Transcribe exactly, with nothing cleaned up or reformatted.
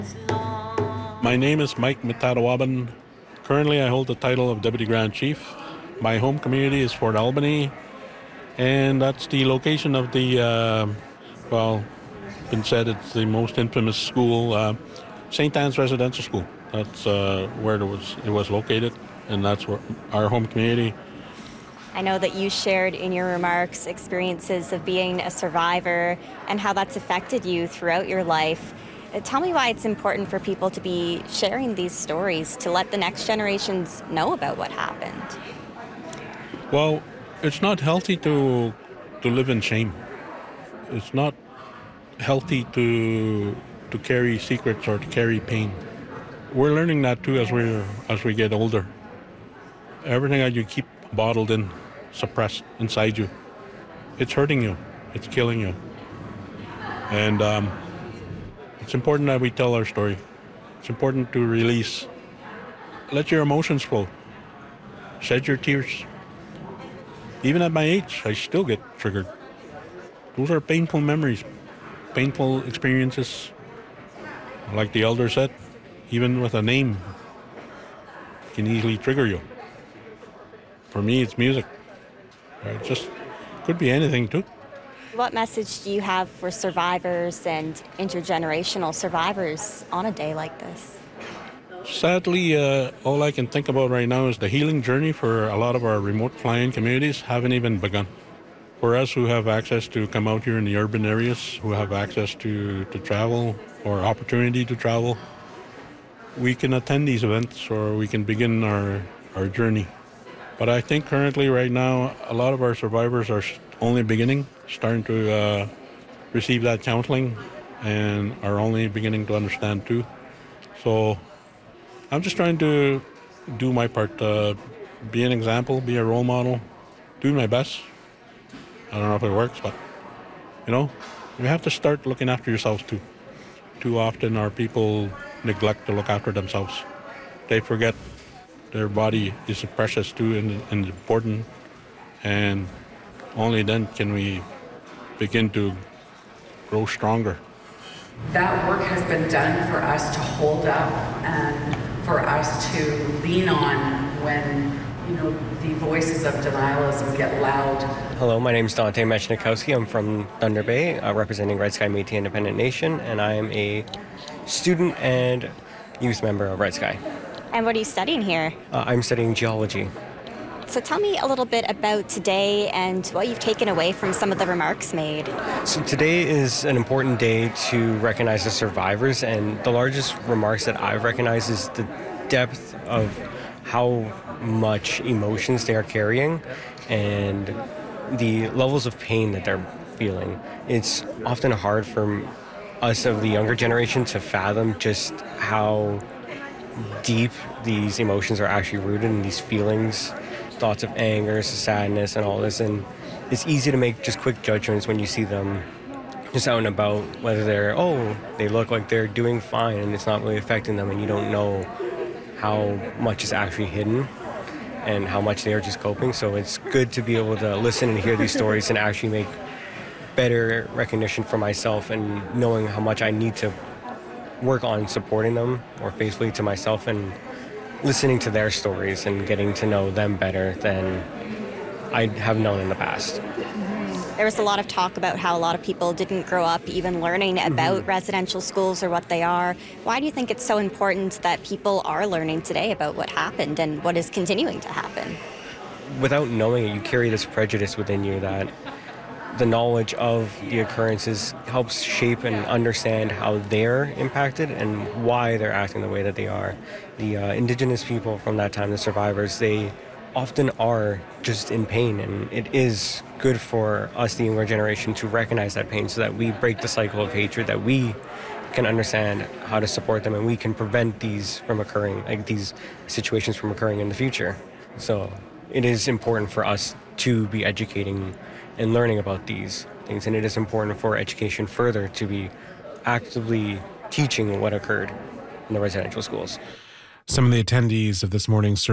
My name is Mike Mitatawaban. Currently, I hold the title of Deputy Grand Chief. My home community is Fort Albany, and that's the location of the, uh, well, been said it's the most infamous school, uh, Saint Anne's Residential School. That's uh, where it was, it was located, and that's where our home community. I know that you shared in your remarks experiences of being a survivor and how that's affected you throughout your life. Uh, Tell me why it's important for people to be sharing these stories to let the next generations know about what happened. Well, it's not healthy to to live in shame. It's not healthy to to carry secrets or to carry pain. We're learning that too as we as we get older. Everything that you keep bottled in, suppressed inside you, it's hurting you. It's killing you. And um, it's important that we tell our story. It's important to release. Let your emotions flow. Shed your tears. Even at my age, I still get triggered. Those are painful memories, painful experiences. Like the elder said, even with a name, can easily trigger you. For me, it's music. It just could be anything too. What message do you have for survivors and intergenerational survivors on a day like this? Sadly, uh, all I can think about right now is the healing journey for a lot of our remote fly-in communities haven't even begun. For us who have access to come out here in the urban areas, who have access to, to travel or opportunity to travel, we can attend these events or we can begin our, our journey. But I think currently right now, a lot of our survivors are only beginning, starting to uh, receive that counseling and are only beginning to understand too. So I'm just trying to do my part, uh, be an example, be a role model, do my best. I don't know if it works, but, you know, we have to start looking after yourselves too. Too often our people neglect to look after themselves. They forget their body is precious too and, and important, and only then can we begin to grow stronger. That work has been done for us to hold up and for us to lean on when, you know, the voices of denialism get loud. Hello, my name is Dante Mechnikowski. I'm from Thunder Bay, uh, representing Red Sky Métis Independent Nation, and I am a student and youth member of Red Sky. And what are you studying here? Uh, I'm studying geology. So tell me a little bit about today and what you've taken away from some of the remarks made. So today is an important day to recognize the survivors, and the largest remarks that I've recognized is the depth of how much emotions they are carrying and the levels of pain that they're feeling. It's often hard for us of the younger generation to fathom just how deep these emotions are actually rooted in, these feelings, thoughts of anger, sadness, and all this. And it's easy to make just quick judgments when you see them just out and about, whether they're, oh, they look like they're doing fine and it's not really affecting them, and you don't know how much is actually hidden and how much they are just coping. So it's good to be able to listen and hear these stories and actually make better recognition for myself and knowing how much I need to work on supporting them more faithfully to myself and listening to their stories and getting to know them better than I have known in the past. There was a lot of talk about how a lot of people didn't grow up even learning about mm-hmm. residential schools or what they are. Why do you think it's so important that people are learning today about what happened and what is continuing to happen? Without knowing it, you carry this prejudice within you that the knowledge of the occurrences helps shape and understand how they're impacted and why they're acting the way that they are. The uh, Indigenous people from that time, the survivors, they often are just in pain, and it is good for us, the younger generation, to recognize that pain so that we break the cycle of hatred, that we can understand how to support them and we can prevent these from occurring, like these situations from occurring in the future. So it is important for us to be educating and learning about these things, and it is important for education further to be actively teaching what occurred in the residential schools. Some of the attendees of this morning's